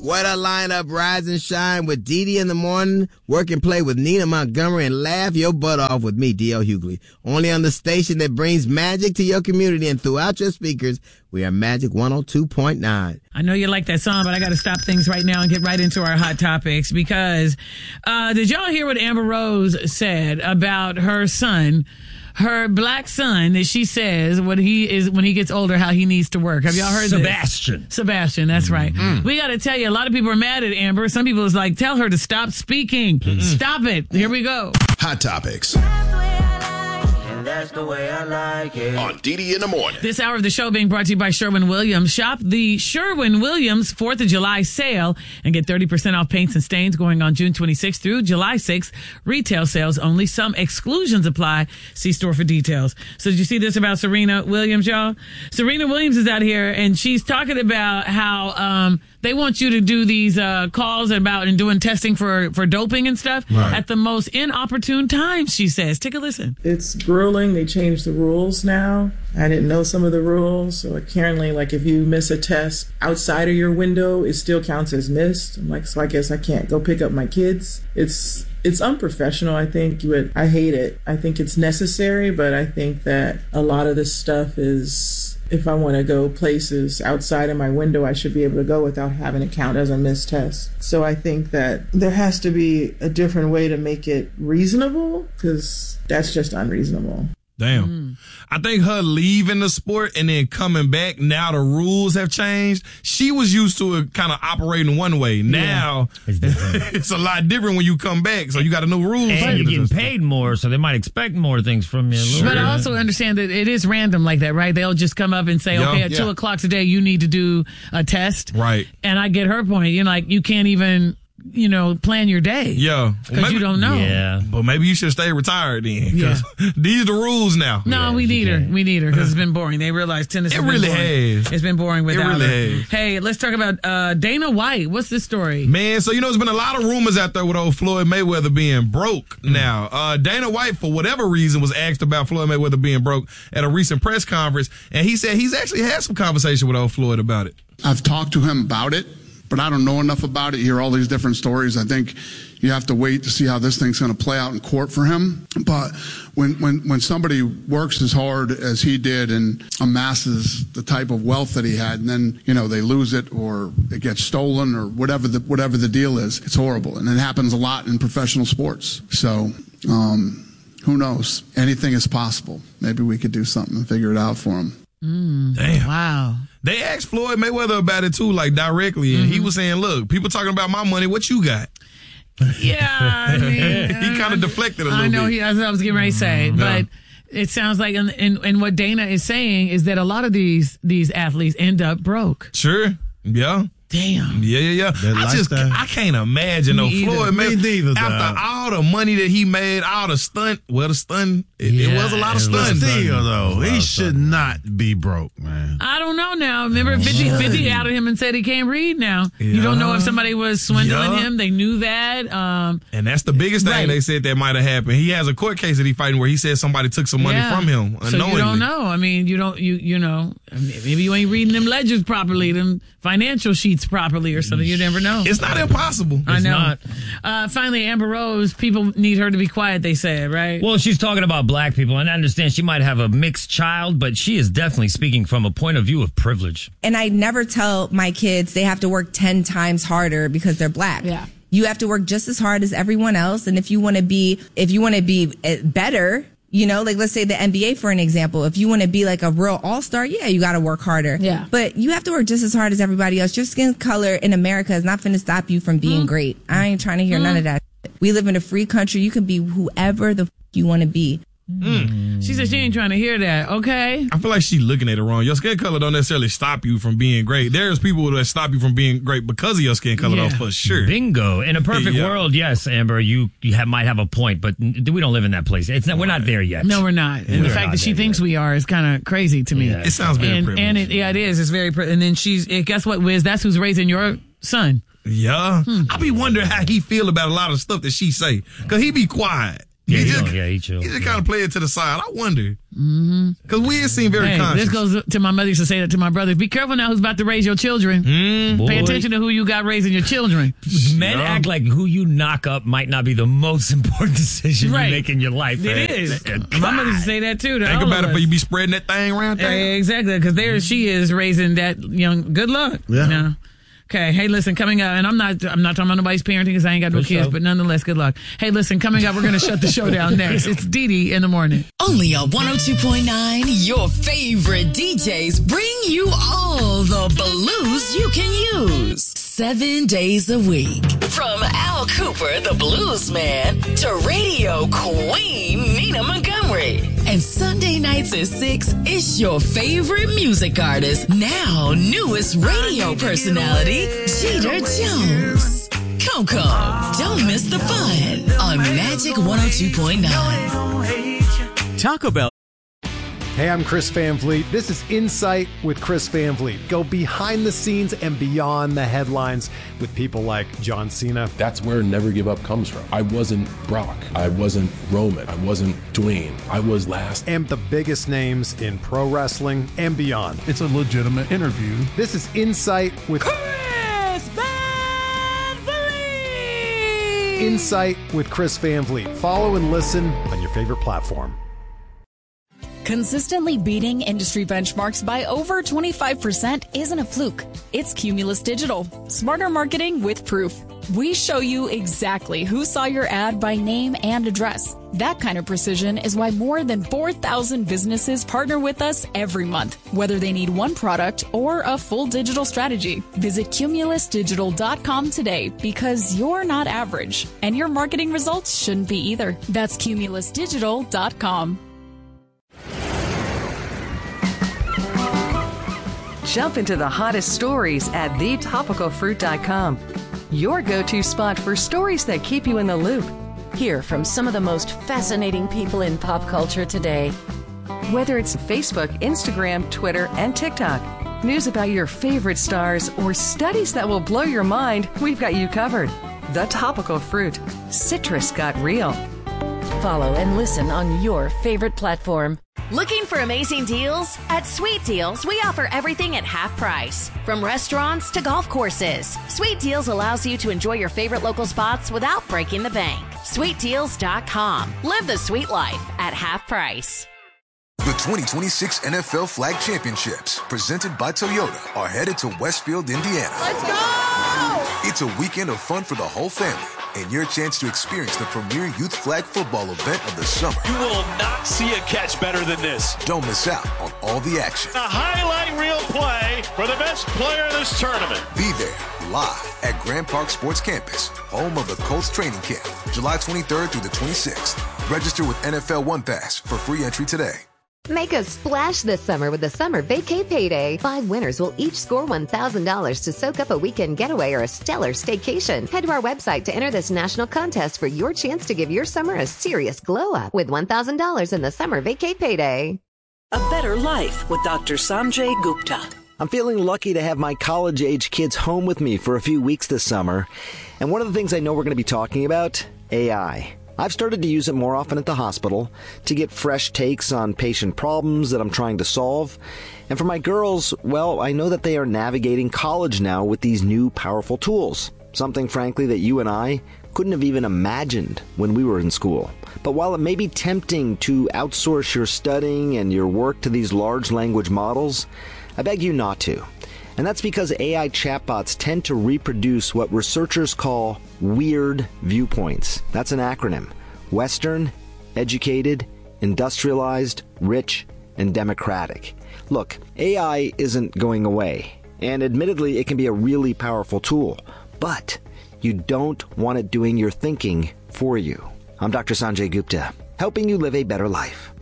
What a lineup, rise and shine with Dee in the morning, work and play with Nina Montgomery, and laugh your butt off with me, D.L. Hughley. Only on the station that brings magic to your community and throughout your speakers. We are Magic 102.9. I know you like that song, but I got to stop things right now and get right into our hot topics because did y'all hear what Amber Rose said about her son? Her black son, that she says when he gets older, how he needs to work. Have y'all heard Sebastian? Sebastian, that's right. We got to tell you, a lot of people are mad at Amber. Some people is like, tell her to stop speaking. Stop it. Here we go. Hot Topics. That's the way I like it. On Dee in the morning. This hour of the show being brought to you by Sherwin-Williams. Shop the Sherwin-Williams 4th of July sale and get 30% off paints and stains going on June 26th through July 6th. Retail sales only. Some exclusions apply. See store for details. So did you see this about Serena Williams, y'all? Serena Williams is out here and she's talking about how they want you to do these calls and doing testing for doping and stuff at the most inopportune times, she says. Take a listen. It's grueling. They changed the rules now. I didn't know some of the rules. So apparently, if you miss a test outside of your window, it still counts as missed. I'm like, so I guess I can't go pick up my kids. It's unprofessional, I think, but I hate it. I think it's necessary, but I think that a lot of this stuff is, if I want to go places outside of my window, I should be able to go without having it count as a missed test. So I think that there has to be a different way to make it reasonable, because that's just unreasonable. Damn. I think her leaving the sport and then coming back, now the rules have changed. She was used to it kind of operating one way. Now it's a lot different when you come back, so you got to know rules. And you're getting paid more, so they might expect more things from you. Sure. But I also understand that it is random like that, right? They'll just come up and say, okay, at 2 o'clock today, you need to do a test. Right. And I get her point. You can't even plan your day. Yeah. Because you don't know. Yeah. But maybe you should stay retired then. Because these are the rules now. No, we need her. We need her because it's been boring. They realize tennis has been boring. Has. It's been boring without her. Has. Hey, let's talk about Dana White. What's this story? Man, so there's been a lot of rumors out there with old Floyd Mayweather being broke now. Dana White, for whatever reason, was asked about Floyd Mayweather being broke at a recent press conference, and he said he's actually had some conversation with old Floyd about it. I've talked to him about it, but I don't know enough about it. Hear all these different stories. I think you have to wait to see how this thing's going to play out in court for him. But when somebody works as hard as he did and amasses the type of wealth that he had, and then they lose it or it gets stolen or whatever the deal is, it's horrible, and it happens a lot in professional sports. So who knows? Anything is possible. Maybe we could do something and figure it out for him. Damn. Wow. They asked Floyd Mayweather about it too, directly, and he was saying, "Look, people talking about my money. What you got?" Yeah, I mean, he kind of deflected a little bit. I know. That's what I was getting ready to say, but it sounds like, and what Dana is saying is that a lot of these athletes end up broke. Sure. Yeah. Damn. Yeah. I can't imagine Floyd Mayweather after all the money that he made, all the stunt. Well, the stunt, it was a lot of stunts. Still, though, he should not be broke, man. I don't know now. Remember, 50 outed him and said he can't read now. Yeah. You don't know if somebody was swindling him. They knew that. And that's the biggest thing they said that might have happened. He has a court case that he's fighting where he said somebody took some money from him unknowingly. So you don't know. I mean, you know, maybe you ain't reading them ledgers properly, them financial sheets properly or something. You never know. It's not impossible. I know. Finally, Amber Rose, people need her to be quiet, they said, right? Well, she's talking about black people, and I understand she might have a mixed child, but she is definitely speaking from a point of view of privilege. And I never tell my kids they have to work 10 times harder because they're black. Yeah. You have to work just as hard as everyone else, and if you want to be better, let's say the NBA, for an example. If you want to be like a real all-star, you got to work harder. Yeah. But you have to work just as hard as everybody else. Your skin color in America is not going to stop you from being great. I ain't trying to hear none of that. We live in a free country. You can be whoever the you want to be. She said she ain't trying to hear that, okay? I feel like she's looking at it wrong. Your skin color don't necessarily stop you from being great. There's people that stop you from being great because of your skin color, though, for sure. Bingo. In a perfect world, yes, Amber, you might have a point, but we don't live in that place. We're not there yet. No, we're not. And the fact that she thinks we are is kind of crazy to me. Yeah. It sounds very privileged. And it is. It's very and then guess what, Wiz? That's who's raising your son. Yeah. I be wondering how he feel about a lot of stuff that she say. Because he be quiet. He chill. He just kind of play it to the side. I wonder. Because we seem very conscious. This goes to my mother used to say that to my brothers. Be careful now who's about to raise your children. Pay attention to who you got raising your children. Men act like who you knock up might not be the most important decision you make in your life. It is. My mother used to say that too. Think about it, but you be spreading that thing around there. Exactly, because there she is raising that young. Good luck. Yeah. You know? Okay, hey, listen, coming up, and I'm not talking about nobody's parenting because I ain't got no kids, but nonetheless, good luck. Hey, listen, coming up, we're going to shut the show down next. It's Dee Dee in the morning. Only on 102.9, your favorite DJs bring you all the blues you can use. 7 days a week. From Al Cooper, the blues man, to radio queen Nina Montgomery. And Sunday nights at 6, it's your favorite music artist, now newest radio personality, Jeter Jones. Come, don't miss the fun on Magic 102.9. Taco Bell. Hey, I'm Chris Van Vliet. This is Insight with Chris Van Vliet. Go behind the scenes and beyond the headlines with people like John Cena. That's where Never Give Up comes from. I wasn't Brock. I wasn't Roman. I wasn't Dwayne. I was last. And the biggest names in pro wrestling and beyond. It's a legitimate interview. This is Insight with Chris Van Vliet. Insight with Chris Van Vliet. Follow and listen on your favorite platform. Consistently beating industry benchmarks by over 25% isn't a fluke. It's Cumulus Digital. Smarter marketing with proof. We show you exactly who saw your ad by name and address. That kind of precision is why more than 4,000 businesses partner with us every month, whether they need one product or a full digital strategy. Visit cumulusdigital.com today because you're not average, and your marketing results shouldn't be either. That's cumulusdigital.com. Jump into the hottest stories at thetopicalfruit.com. Your go-to spot for stories that keep you in the loop. Hear from some of the most fascinating people in pop culture today. Whether it's Facebook, Instagram, Twitter, and TikTok, news about your favorite stars, or studies that will blow your mind, we've got you covered. The Topical Fruit. Citrus got real. Follow and listen on your favorite platform. Looking for amazing deals? At Sweet Deals, we offer everything at half price. From restaurants to golf courses, Sweet Deals allows you to enjoy your favorite local spots without breaking the bank. SweetDeals.com. Live the sweet life at half price. The 2026 NFL Flag Championships, presented by Toyota, are headed to Westfield, Indiana. Let's go! It's a weekend of fun for the whole family and your chance to experience the premier youth flag football event of the summer. You will not see a catch better than this. Don't miss out on all the action. A highlight reel play for the best player in this tournament. Be there live at Grand Park Sports Campus, home of the Colts training camp, July 23rd through the 26th. Register with NFL One Pass for free entry today. Make a splash this summer with the Summer Vacay Payday. 5 winners will each score $1,000 to soak up a weekend getaway or a stellar staycation. Head to our website to enter this national contest for your chance to give your summer a serious glow-up with $1,000 in the Summer Vacay Payday. A better life with Dr. Sanjay Gupta. I'm feeling lucky to have my college-age kids home with me for a few weeks this summer. And one of the things I know we're going to be talking about, AI. I've started to use it more often at the hospital to get fresh takes on patient problems that I'm trying to solve. And for my girls, well, I know that they are navigating college now with these new powerful tools. Something, frankly, that you and I couldn't have even imagined when we were in school. But while it may be tempting to outsource your studying and your work to these large language models, I beg you not to. And that's because AI chatbots tend to reproduce what researchers call weird viewpoints. That's an acronym. Western, educated, industrialized, rich, and democratic. Look, AI isn't going away. And admittedly, it can be a really powerful tool. But you don't want it doing your thinking for you. I'm Dr. Sanjay Gupta, helping you live a better life.